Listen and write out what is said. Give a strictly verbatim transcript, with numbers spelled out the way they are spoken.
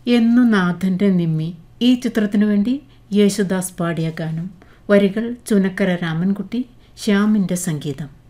എന്നു നാഥൻ്റെ നിമ്മി ഈ ചിത്രത്തിനു വേണ്ടി യേശുദാസ് പാടിയ ഗാനം. വരികൾ ചുനക്കര രാമൻകുട്ടി, ശ്യാമിൻ്റെ സംഗീതം.